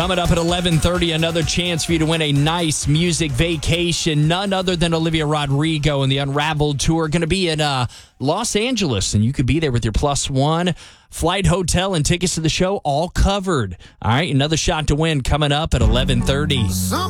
Coming up at 11:30, another chance for you to win a nice music vacation. None other than Olivia Rodrigo and the Unraveled Tour. Going to be in Los Angeles, and you could be there with your +1. Flight, hotel, and tickets to the show all covered. All right, another shot to win coming up at 11:30.